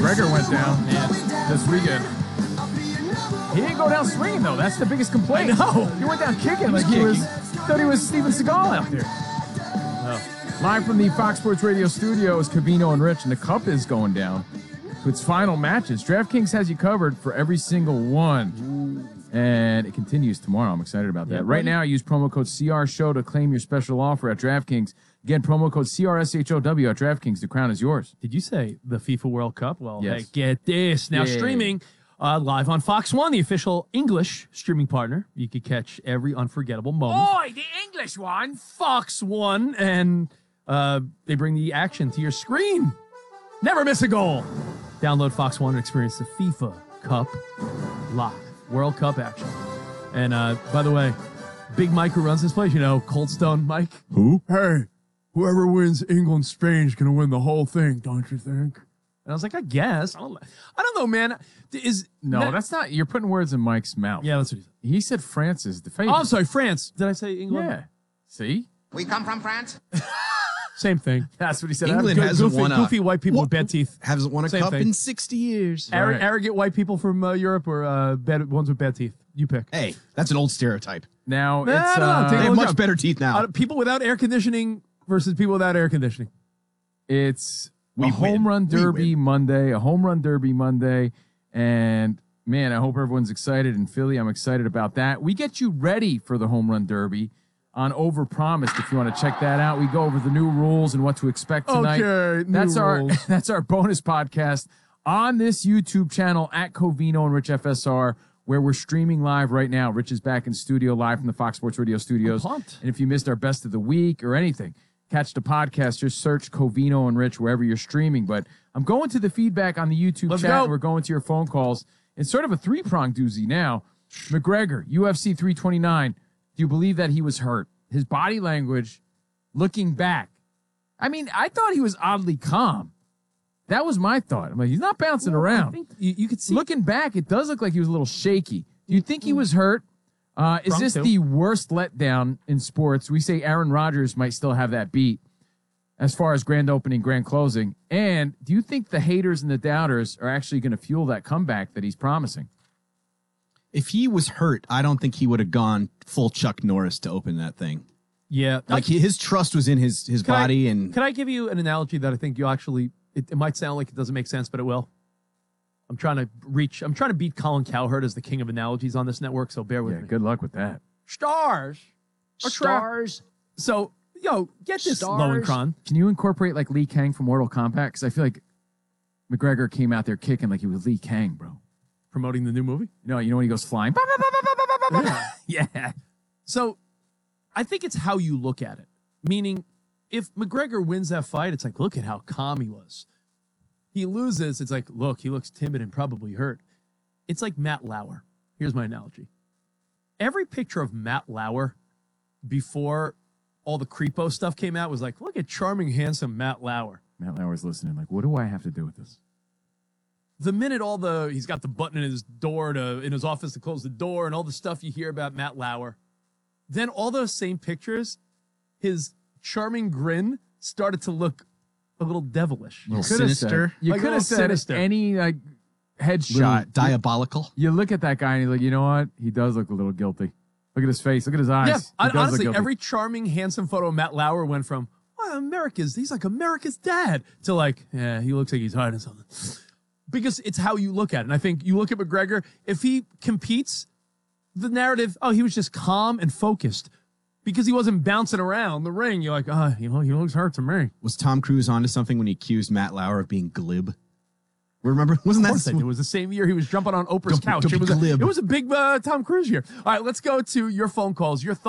McGregor went down this weekend. He didn't go down swinging, though. That's the biggest complaint. No. He went down kicking like he thought he was Steven Seagal out there. Live from the Fox Sports Radio studios, Covino and Rich, and the Cup is going down to its final matches. DraftKings has you covered for every single one. And it continues tomorrow. I'm excited about that. Yeah, right now, use promo code CRSHOW to claim your special offer at DraftKings. Again, promo code CRSHOW at DraftKings. The crown is yours. Did you say the FIFA World Cup? Well, yes. Hey, get this. Now streaming live on Fox One, the official English streaming partner. You could catch every unforgettable moment. Boy, the English one. Fox One, and they bring the action to your screen. Never miss a goal. Download Fox One and experience the FIFA Cup live. World Cup action. And by the way, Big Mike who runs this place, you know, Cold Stone Mike. Who? Hey, whoever wins England-Spain is going to win the whole thing, don't you think? And I was like, I guess. I don't know, man. That's not. You're putting words in Mike's mouth. Yeah, that's what he said. He said France is the favorite. Oh, I'm sorry, France. Did I say England? Yeah. See? We come from France. Same thing. That's what he said. England hasn't won goofy white people with bad teeth. Hasn't won a Same cup thing. in 60 years. Right. Arrogant white people from Europe or bad ones with bad teeth. You pick. Hey, that's an old stereotype. Now, No, it's... no, take They a have look much up. better teeth now. People without air conditioning versus people without air conditioning. It's We a home win. run We derby win. Monday, and man, I hope everyone's excited in Philly. I'm excited about that. We get you ready for the home run derby on Overpromised. If you want to check that out, we go over the new rules and what to expect tonight. Okay, that's new our rules. that's our bonus podcast on this YouTube channel at Covino and Rich FSR, where we're streaming live right now. Rich is back in studio live from the Fox Sports Radio studios. I'm pumped. And if you missed our best of the week or anything, catch the podcast. Just search Covino and Rich wherever you're streaming. But I'm going to the feedback on the YouTube Let's chat. go. And we're going to your phone calls. It's sort of a three-pronged doozy now. McGregor, UFC 329. Do you believe that he was hurt? His body language, looking back. I mean, I thought he was oddly calm. That was my thought. I'm like, he's not bouncing I around. think you could see. Looking back, it does look like he was a little shaky. Do you think he was hurt? Is this too. the worst letdown in sports? We say Aaron Rodgers might still have that beat as far as grand opening, grand closing. And do you think the haters and the doubters are actually going to fuel that comeback that he's promising? If he was hurt, I don't think he would have gone full Chuck Norris to open that thing. Yeah. Like his trust was in his body. And Can I give you an analogy that I think you actually, it might sound like it doesn't make sense, but it will. I'm trying to beat Colin Cowherd as the king of analogies on this network, so bear with me. Good luck with that. Stars. So, get this, Lowenkron. Can you incorporate like Lee Kang from Mortal Kombat? Because I feel like McGregor came out there kicking like he was Lee Kang, bro. Promoting the new movie? You know when he goes flying? Yeah. So, I think it's how you look at it. Meaning, if McGregor wins that fight, it's like, look at how calm he was. He loses, it's like, look, he looks timid and probably hurt. It's like Matt Lauer. Here's my analogy. Every picture of Matt Lauer before all the creepo stuff came out was like, look at charming, handsome Matt Lauer. Matt Lauer's listening. Like, what do I have to do with this? The minute he's got the button in his door in his office to close the door and all the stuff you hear about Matt Lauer, then all those same pictures, his charming grin started to look a little devilish. a little sinister. You Like could a have little said sinister. any headshot. Little diabolical. You look at that guy and you're like, you know what? He does look a little guilty. Look at his face. Look at his eyes. Yeah, He does look honestly, guilty. every charming, handsome photo of Matt Lauer went from, he's like America's dad, to like, yeah, he looks like he's hiding something. Because it's how you look at it. And I think you look at McGregor, if he competes, the narrative, he was just calm and focused because he wasn't bouncing around the ring. You're like, he looks hurt to me. Was Tom Cruise onto something when he accused Matt Lauer of being glib? Remember? Wasn't Of course that? I do. It was the same year he was jumping on Oprah's Don't couch. be glib. It was a big Tom Cruise year. All right, let's go to your phone calls. Your thoughts